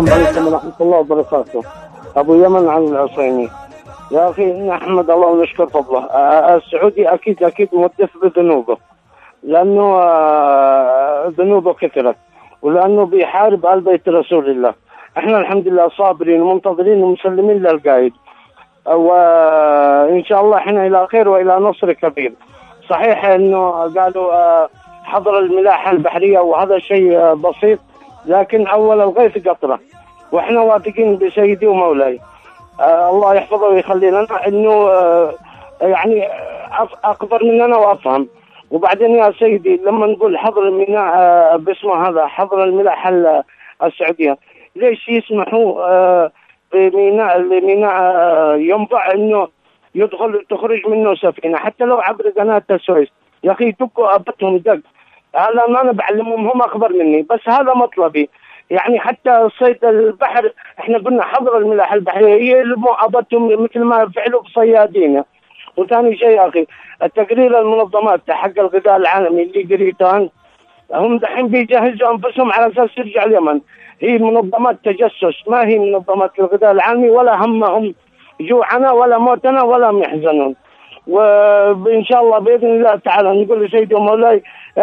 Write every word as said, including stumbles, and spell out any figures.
السلام عليكم ورحمة الله وبركاته. أبو يمن عن العصيمي. يا أخي نحمد الله ونشكر فضله. السعودي أكيد أكيد مدف بذنوبه، لأنه ذنوبه كثرت، ولأنه بيحارب آل بيت رسول الله. احنا الحمد لله صابرين ومنتظرين ومسلمين للقائد، وإن شاء الله احنا إلى خير وإلى نصر كبير. صحيح إنه قالوا حظر الملاحة البحرية وهذا شيء بسيط، لكن أول الغيث قطرة، وإحنا واثقين بسيدي ومولاي آه الله يحفظه ويخلي لنا، إنه آه يعني أكبر مننا وأفهم. وبعدين يا سيدي لما نقول حظر الميناء آه باسمه هذا حظر الملاحة السعودية، ليش يسمحوا آه بميناء الميناء آه ينبع إنه يدخل تخرج منه سفينة حتى لو عبر قناة السويس؟ يا أخي دقوا أبتهم دق، هذا ما أنا بعلمهم، هم أخبر مني، بس هذا مطلبي. يعني حتى صيد البحر احنا قلنا حظر الملاحة البحرية، يلموا أبتهم مثل ما فعلوا بصيادين. وثاني شيء يا أخي التقرير المنظمات حق الغذاء العالمي اللي قريتان، هم دحين بيجهزوا أنفسهم على أساس يرجع اليمن. هي منظمات تجسس، ما هي منظمات الغذاء العالمي، ولا همهم جوعنا ولا موتنا ولا يحزنون. وإن شاء الله بإذن الله تعالى نقول لسيدي ومولاي